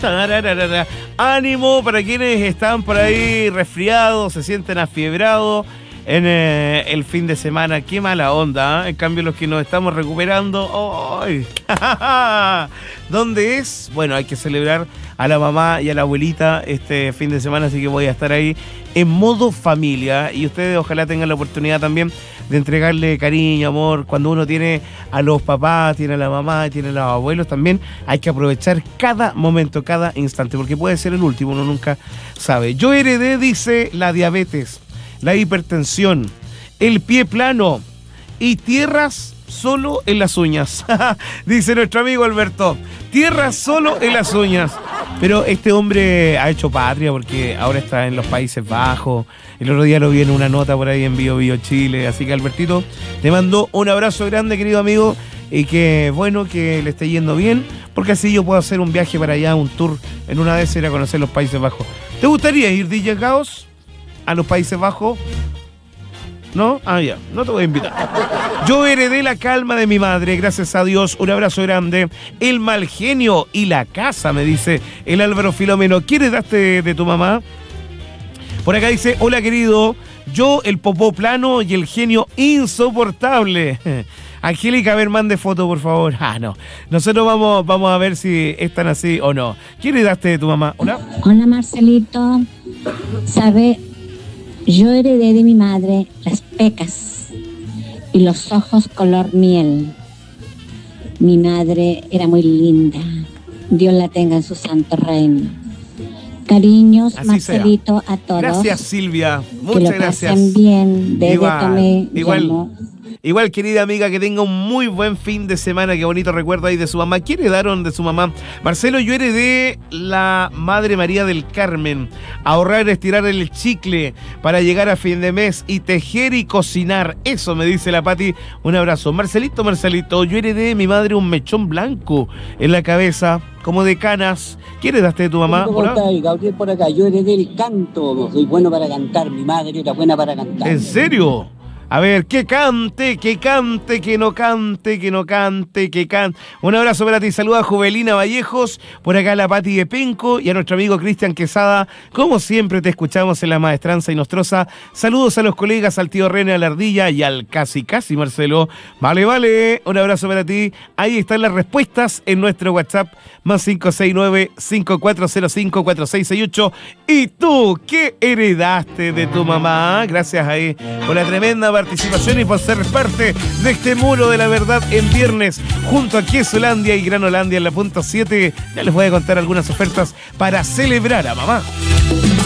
Tararara. Ánimo para quienes están por ahí resfriados, se sienten afiebrados en el fin de semana. Qué mala onda, ¿eh? En cambio los que nos estamos recuperando, ¡ay! ¿Dónde es? Bueno, hay que celebrar a la mamá y a la abuelita este fin de semana, así que voy a estar ahí en modo familia, y ustedes ojalá tengan la oportunidad también de entregarle cariño, amor. Cuando uno tiene a los papás, tiene a la mamá, tiene a los abuelos, también hay que aprovechar cada momento, cada instante, porque puede ser el último, uno nunca sabe. Yo heredé, dice, la diabetes, la hipertensión, el pie plano y tierras solo en las uñas. Dice nuestro amigo Alberto, tierras solo en las uñas. Pero este hombre ha hecho patria porque ahora está en los Países Bajos. El otro día lo vi en una nota por ahí en Bio Bio Chile. Así que Albertito, te mando un abrazo grande, querido amigo, y que bueno que le esté yendo bien, porque así yo puedo hacer un viaje para allá, un tour, en una vez ir a conocer los Países Bajos. ¿Te gustaría ir, DJ Caos, a los Países Bajos? ¿No? Ah, ya, no te voy a invitar. Yo heredé la calma de mi madre, gracias a Dios. Un abrazo grande. El mal genio y la casa, me dice el Álvaro Filomeno. ¿Qué heredaste de tu mamá? Por acá dice, hola querido, yo el popó plano y el genio insoportable. Angélica, a ver, mande foto, por favor. Ah, no. Nosotros vamos a ver si están así o no. ¿Qué heredaste de tu mamá? Hola. Hola, Marcelito. ¿Sabe? Yo heredé de mi madre las pecas y los ojos color miel. Mi madre era muy linda. Dios la tenga en su santo reino. Cariños, así Marcelito, sea. A todos. Gracias, Silvia. Muchas que lo gracias. Pasen bien. Igual, querida amiga, que tenga un muy buen fin de semana. Qué bonito recuerdo ahí de su mamá. ¿Qué heredaron de su mamá? Marcelo, yo heredé la Madre María del Carmen. Ahorrar, estirar el chicle para llegar a fin de mes y tejer y cocinar. Eso me dice la Pati. Un abrazo. Marcelito, yo heredé de mi madre un mechón blanco en la cabeza, como de canas. ¿Qué heredaste de tu mamá? ¿Cómo estás, Gabriel, por acá? Yo heredé el canto. Soy bueno para cantar. Mi madre era buena para cantar. ¿En serio? A ver, que cante, que no cante. Un abrazo para ti. Saluda a Juvelina Vallejos, por acá la Pati de Penco y a nuestro amigo Cristian Quesada. Como siempre te escuchamos en la Maestranza y Nostrosa. Saludos a los colegas, al tío René, a la Ardilla y al casi Marcelo. Vale. Un abrazo para ti. Ahí están las respuestas en nuestro WhatsApp, más 569-5405-4668. ¿Y tú qué heredaste de tu mamá? Gracias ahí por la tremenda participación y por ser parte de este muro de la verdad en viernes junto a Quesolandia y Granolandia en la punto 7. Ya les voy a contar algunas ofertas para celebrar a mamá.